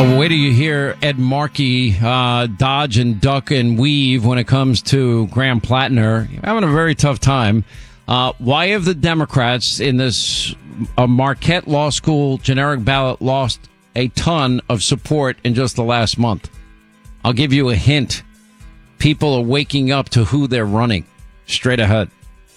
Well, wait till you hear Ed Markey dodge and duck and weave when it comes to Graham Plattner. Having a very tough time. Why have the Democrats in this Marquette Law School generic ballot lost a ton of support in just the last month? I'll give you a hint. People are waking up to who they're running. Straight ahead.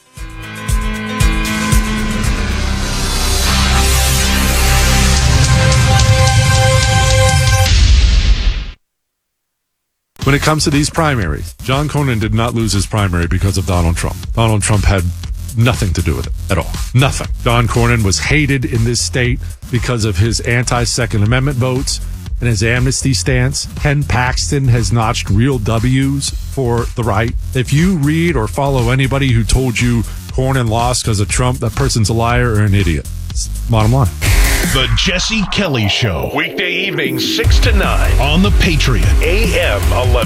When it comes to these primaries, John Cornyn did not lose his primary because of Donald Trump. Donald Trump had nothing to do with it at all. Nothing. John Cornyn was hated in this state because of his anti-Second Amendment votes and his amnesty stance. Ken Paxton has notched real W's for the right. If you read or follow anybody who told you Cornyn lost because of Trump, that person's a liar or an idiot. It's bottom line. The Jesse Kelly Show. Weekday evenings, 6 to 9 on The Patriot, AM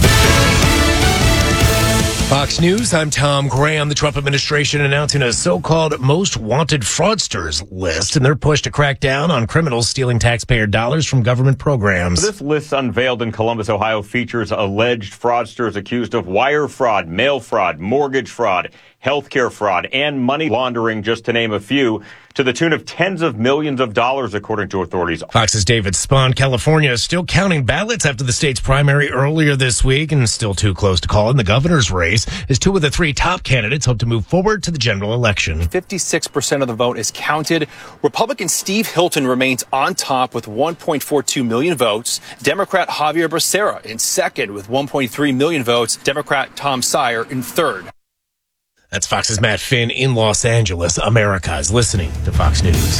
1150. Fox News, I'm Tom Graham. The Trump administration announcing a so-called most wanted fraudsters list in their push to crack down on criminals stealing taxpayer dollars from government programs. This list unveiled in Columbus, Ohio, features alleged fraudsters accused of wire fraud, mail fraud, mortgage fraud, healthcare fraud, and money laundering, just to name a few, to the tune of tens of millions of dollars, according to authorities. Fox's David Spahn. California is still counting ballots after the state's primary earlier this week, and still too close to call in the governor's race, as two of the three top candidates hope to move forward to the general election. 56% of the vote is counted. Republican Steve Hilton remains on top with 1.42 million votes. Democrat Javier Becerra in second with 1.3 million votes. Democrat Tom Steyer in third. That's Fox's Matt Finn in Los Angeles. America is listening to Fox News.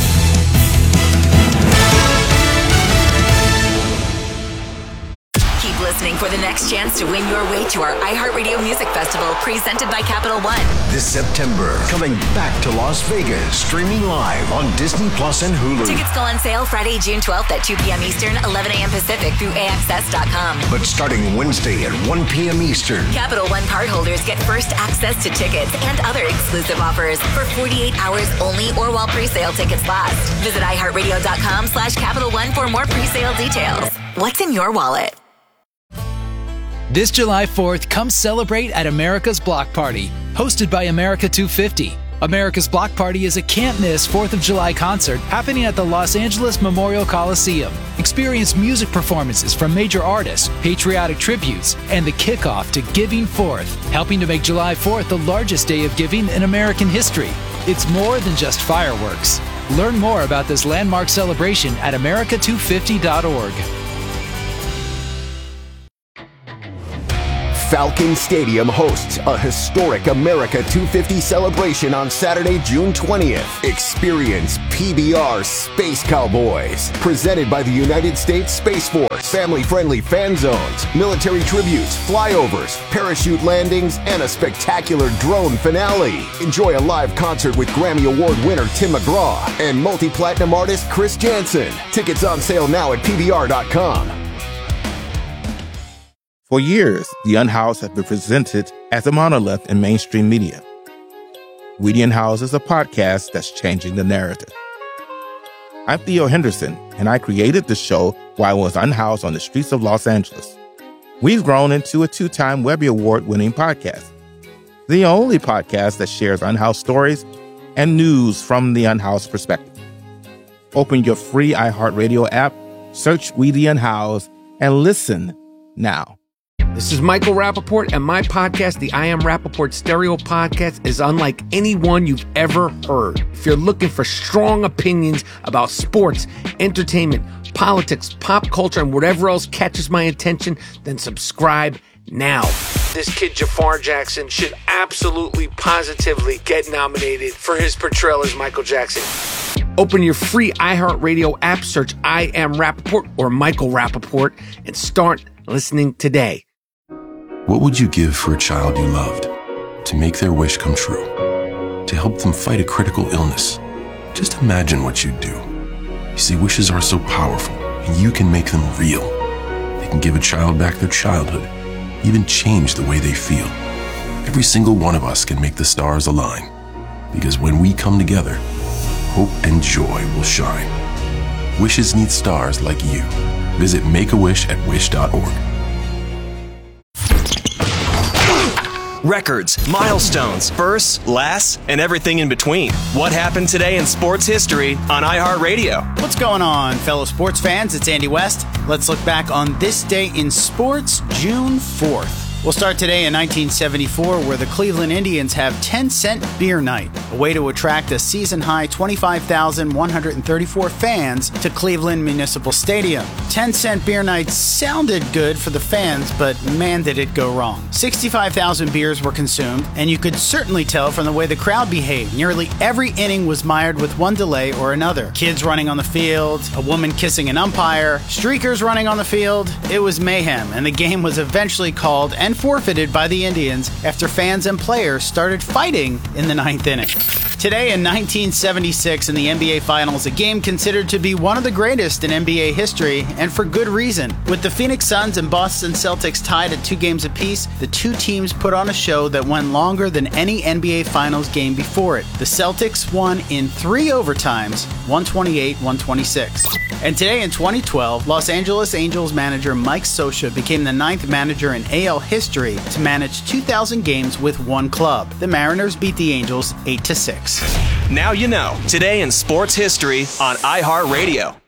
Keep listening for the next chance to win your way to our iHeartRadio Music Festival, presented by Capital One. This September, coming back to Las Vegas, streaming live on Disney Plus and Hulu. Tickets go on sale Friday, June 12th at 2 p.m. Eastern, 11 a.m. Pacific through AXS.com. But starting Wednesday at 1 p.m. Eastern. Capital One cardholders get first access to tickets and other exclusive offers for 48 hours only or while pre-sale tickets last. Visit iHeartRadio.com/Capital One for more pre-sale details. What's in your wallet? This July 4th, come celebrate at America's Block Party, hosted by America 250. America's Block Party is a can't-miss 4th of July concert happening at the Los Angeles Memorial Coliseum. Experience music performances from major artists, patriotic tributes, and the kickoff to Giving Forth, helping to make July 4th the largest day of giving in American history. It's more than just fireworks. Learn more about this landmark celebration at america250.org. Falcon Stadium hosts a historic America 250 celebration on Saturday, June 20th. Experience PBR Space Cowboys, presented by the United States Space Force. Family-friendly fan zones, military tributes, flyovers, parachute landings, and a spectacular drone finale. Enjoy a live concert with Grammy Award winner Tim McGraw and multi-platinum artist Chris Jansen. Tickets on sale now at PBR.com. For years, The Unhoused has been presented as a monolith in mainstream media. We The Unhoused is a podcast that's changing the narrative. I'm Theo Henderson, and I created the show while I was unhoused on the streets of Los Angeles. We've grown into a 2-time Webby Award-winning podcast, the only podcast that shares unhoused stories and news from the unhoused perspective. Open your free iHeartRadio app, search We The Unhoused, and listen now. This is Michael Rappaport, and my podcast, the I Am Rappaport Stereo Podcast, is unlike any one you've ever heard. If you're looking for strong opinions about sports, entertainment, politics, pop culture, and whatever else catches my attention, then subscribe now. This kid, Jafar Jackson, should absolutely, positively get nominated for his portrayal as Michael Jackson. Open your free iHeartRadio app, search I Am Rappaport or Michael Rappaport, and start listening today. What would you give for a child you loved? To make their wish come true? To help them fight a critical illness? Just imagine what you'd do. You see, wishes are so powerful, and you can make them real. They can give a child back their childhood, even change the way they feel. Every single one of us can make the stars align, because when we come together, hope and joy will shine. Wishes need stars like you. Visit Make-A-Wish at wish.org. Records, milestones, firsts, lasts, and everything in between. What happened today in sports history on iHeartRadio? What's going on, fellow sports fans? It's Andy West. Let's look back on this day in sports, June 4th. We'll start today in 1974, where the Cleveland Indians have 10-cent beer night, a way to attract a season-high 25,134 fans to Cleveland Municipal Stadium. 10-cent beer night sounded good for the fans, but man, did it go wrong. 65,000 beers were consumed, and you could certainly tell from the way the crowd behaved. Nearly every inning was mired with one delay or another. Kids running on the field, a woman kissing an umpire, streakers running on the field. It was mayhem, and the game was eventually called and forfeited by the Indians after fans and players started fighting in the ninth inning. Today in 1976 in the NBA Finals, a game considered to be one of the greatest in NBA history, and for good reason. With the Phoenix Suns and Boston Celtics tied at 2 games apiece, the two teams put on a show that went longer than any NBA Finals game before it. The Celtics won in 3 overtimes, 128-126. And today in 2012, Los Angeles Angels manager Mike Scioscia became the 9th manager in AL history to manage 2,000 games with one club. The Mariners beat the Angels 8-6. Now you know. Today in sports history on iHeartRadio.